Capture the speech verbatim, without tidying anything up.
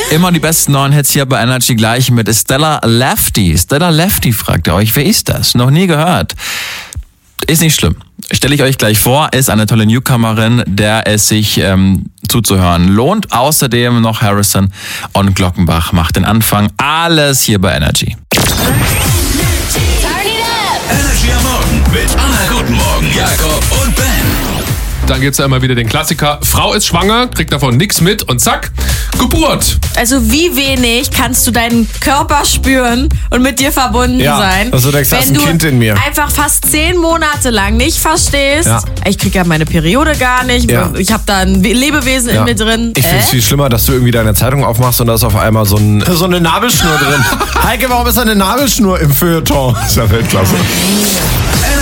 Immer die besten neuen Hits hier bei Energy gleich mit Stella Lefty. Stella Lefty, fragt ihr euch, wer ist das? Noch nie gehört. Ist nicht schlimm. Stelle ich euch gleich vor, ist eine tolle Newcomerin, der es sich ähm, zuzuhören lohnt. Außerdem noch Harrison und Glockenbach macht den Anfang. Alles hier bei Energy. Energy am Morgen mit Anna Guten Morgen, Jakob und Ben. Dann gibt's ja immer wieder den Klassiker, Frau ist schwanger, kriegt davon nichts mit und zack, Geburt. Also wie wenig kannst du deinen Körper spüren und mit dir verbunden Ja, sein, also du denkst, da ist wenn ein du Kind in mir. einfach fast zehn Monate lang nicht verstehst, Ja. ich krieg ja meine Periode gar nicht, Ja. ich habe da ein Lebewesen Ja. in mir drin. Ich finde es Äh? viel schlimmer, dass du irgendwie deine Zeitung aufmachst und da ist auf einmal so, ein, so eine Nabelschnur drin. Heike, warum ist da eine Nabelschnur im Feuilleton? Das ist ja Weltklasse.